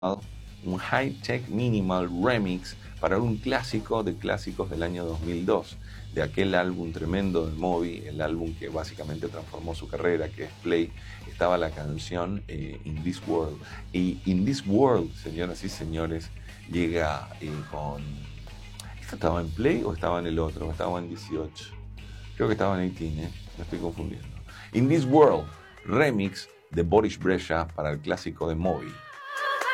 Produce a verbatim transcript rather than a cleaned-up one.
un high-tech minimal remix para un clásico de clásicos del año dos mil dos, de aquel álbum tremendo de Moby, el álbum que básicamente transformó su carrera, que es Play. Estaba la canción eh, In This World. Y In This World, señoras y señores, llega eh, con... ¿Esto estaba en Play o estaba en el otro? Estaba en dieciocho. Creo que estaba en dieciocho, ¿eh? Me estoy confundiendo. In This World, remix de Boris Brejcha para el clásico de Moby.